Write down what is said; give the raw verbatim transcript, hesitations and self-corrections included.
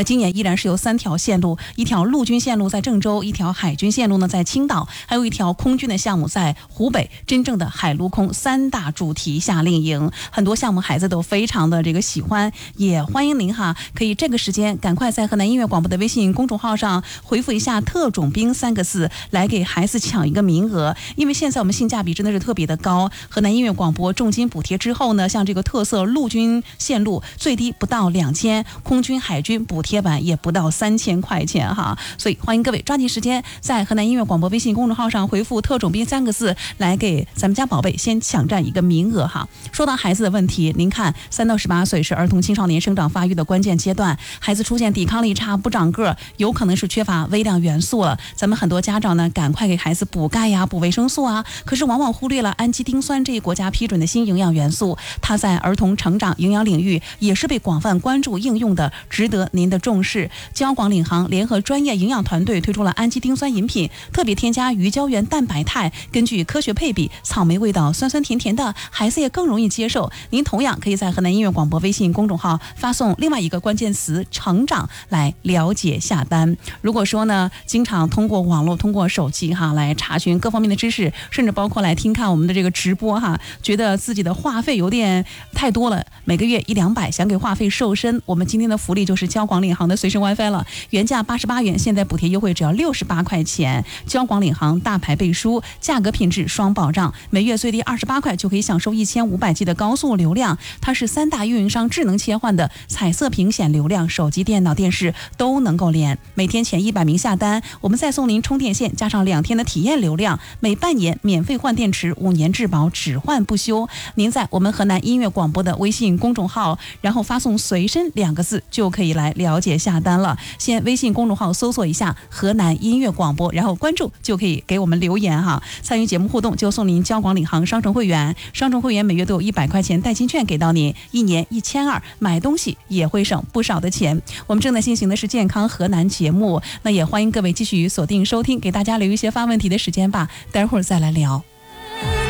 那今年依然是有三条线路，一条陆军线路在郑州，一条海军线路呢在青岛，还有一条空军的项目在湖北。真正的海陆空三大主题夏令营，很多项目孩子都非常的这个喜欢，也欢迎您哈，可以这个时间赶快在河南音乐广播的微信公众号上回复一下特种兵三个字，来给孩子抢一个名额。因为现在我们性价比真的是特别的高，河南音乐广播重金补贴之后呢，像这个特色陆军线路最低不到两千，空军海军补贴版也不到三千块钱哈，所以欢迎各位抓紧时间在河南音乐广播微信公众号上回复特种兵三个字，来给咱们家宝贝先抢占一个名额哈。说到孩子的问题，您看三到十八岁是儿童青少年生长发育的关键阶段，孩子出现抵抗力差、不长个，有可能是缺乏微量元素了。咱们很多家长呢，赶快给孩子补钙呀、补维生素啊，可是往往忽略了氨基丁酸这一国家批准的新营养元素，它在儿童成长营养领域也是被广泛关注应用的，值得您的重视。交广领航联合专业营养团队推出了氨基丁酸饮品，特别添加鱼胶原蛋白肽，根据科学配比，草莓味道酸酸甜甜的，孩子也更容易接受。您同样可以在河南音乐广播微信公众号发送另外一个关键词成长来了解下单。如果说呢，经常通过网络通过手机哈来查询各方面的知识，甚至包括来听看我们的这个直播哈，觉得自己的话费有点太多了，每个月一两百，想给话费瘦身，我们今天的福利就是交广领航的随身 WiFi 了，原价八十八元，现在补贴优惠只要六十八块钱。交广领航大牌背书，价格品质双保障，每月最低二十八块就可以享受一千五百 G 的高速流量。它是三大运营商智能切换的彩色屏显流量，手机、电脑、电视都能够连。每天前一百名下单，我们再送您充电线加上两天的体验流量，每半年免费换电池，五年质保，只换不修。您在我们河南音乐广播的微信公众号，然后发送随身两个字就可以来了解下单了。先微信公众号搜索一下河南音乐广播，然后关注就可以给我们留言哈。参与节目互动就送您交广领航商城会员，商城会员每月都有一百块钱代金券给到您，一年一千二，买东西也会省不少的钱。我们正在进行的是健康河南节目，那也欢迎各位继续锁定收听，给大家留一些发问题的时间吧，待会儿再来聊。